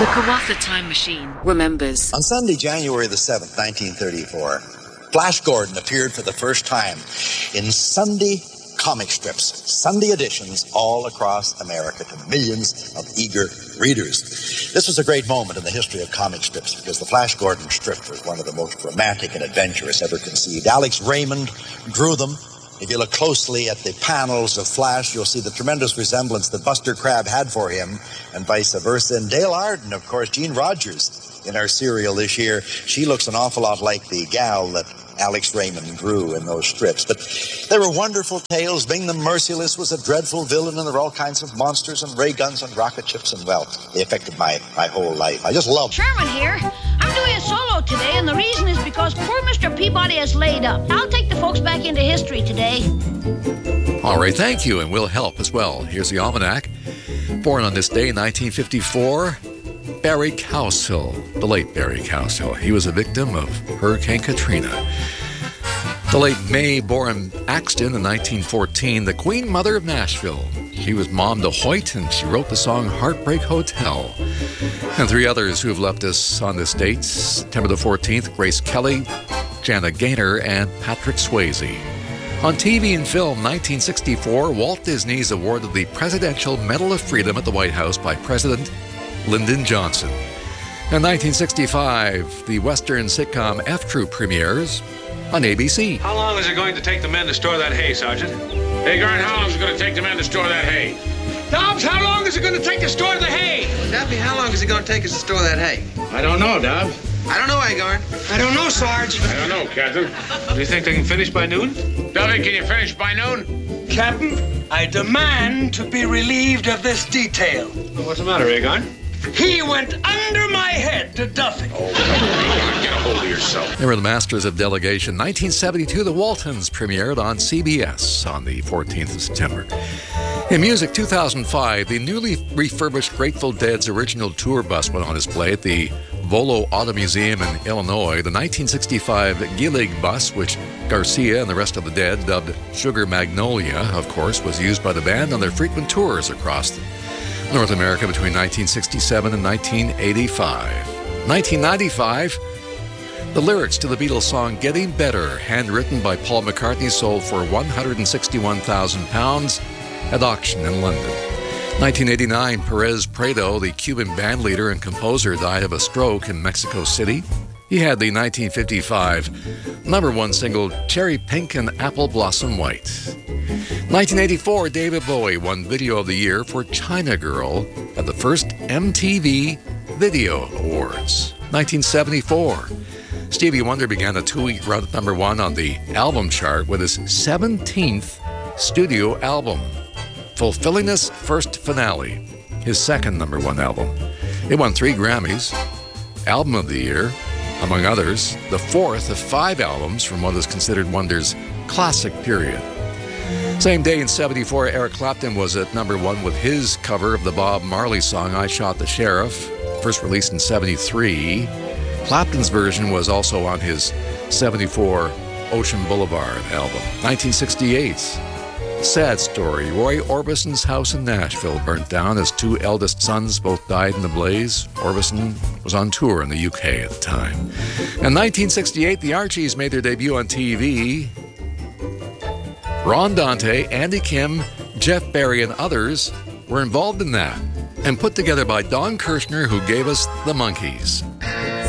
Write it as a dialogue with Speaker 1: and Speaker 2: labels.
Speaker 1: The Karatha Time Machine remembers.
Speaker 2: On Sunday, January the 7th, 1934, Flash Gordon appeared for the first time in Sunday comic strips, Sunday editions all across America to millions of eager readers. This was a great moment in the history of comic strips because the Flash Gordon strip was one of the most romantic and adventurous ever conceived. Alex Raymond drew them. If you look closely at the panels of Flash, you'll see the tremendous resemblance that Buster Crabbe had for him and vice versa. And Dale Arden, of course, Gene Rogers in our serial this year, she looks an awful lot like the gal that Alex Raymond drew in those strips. But they were wonderful tales. Bing the Merciless was a dreadful villain, and there were all kinds of monsters and ray guns and rocket ships, and, well, they affected my whole life. I just loved them.
Speaker 3: Sherman here. I'm doing a solo today, and the reason is because poor Mr. Peabody is laid up. I'll take the folks back into history today.
Speaker 4: All right, thank you, and we'll help as well. Here's the almanac. Born on this day in 1954, Barry Cowsill, the late Barry Cowsill. He was a victim of Hurricane Katrina. The late Mae Boren Axton in 1914, the Queen Mother of Nashville. She was Mom DeHoyt, and she wrote the song Heartbreak Hotel. And three others who have left us on this date: September the 14th, Grace Kelly, Jana Gaynor, and Patrick Swayze. On TV and film, 1964, Walt Disney is awarded the Presidential Medal of Freedom at the White House by President Lyndon Johnson. In 1965, the Western sitcom F Troop premieres on ABC.
Speaker 5: How long is it going to take the men to store that hay, Sergeant? Hey, Garn, how long is it going to take the men to store that hay? Dobbs, how long is it going to take to store the hay?
Speaker 6: Daffy, how long is it going to take us to store that hay?
Speaker 5: I don't know, Dobbs.
Speaker 6: I don't know, Agarn.
Speaker 5: I don't know, Sarge. I don't know, Captain. Do you think they can finish by noon? Duffy, can you finish by noon?
Speaker 7: Captain, I demand to be relieved of this detail.
Speaker 5: Well, what's the matter, Agarn?
Speaker 7: He went under my head to Duffy.
Speaker 5: Oh, come on, get a hold of yourself.
Speaker 4: They were the Masters of Delegation. 1972, The Waltons premiered on CBS on the 14th of September. In music, 2005, the newly refurbished Grateful Dead's original tour bus went on display at the Volo Auto Museum in Illinois. The 1965 Gillig bus, which Garcia and the rest of the Dead dubbed Sugar Magnolia, of course, was used by the band on their frequent tours across North America between 1967 and 1985. 1995, the lyrics to the Beatles song Getting Better, handwritten by Paul McCartney, sold for £161,000 at auction in London. 1989, Perez Prado, the Cuban bandleader and composer, died of a stroke in Mexico City. He had the 1955 #1 single Cherry Pink and Apple Blossom White. 1984, David Bowie won Video of the Year for China Girl at the first MTV Video Awards. 1974, Stevie Wonder began a 2-week run at #1 on the album chart with his 17th studio album, fulfilling his first finale, his second #1 album. It won 3 Grammys, Album of the Year, among others, the 4th of 5 albums from what is considered Wonder's classic period. Same day in 74, Eric Clapton was at #1 with his cover of the Bob Marley song I Shot the Sheriff, first released in 73. Clapton's version was also on his 74 Ocean Boulevard album. 1968, sad story. Roy Orbison's house in Nashville burnt down. His 2 eldest sons both died in the blaze. Orbison was on tour in the UK at the time. In 1968, the Archies made their debut on TV. Ron Dante, Andy Kim, Jeff Barry, and others were involved in that, and put together by Don Kirshner, who gave us the Monkees.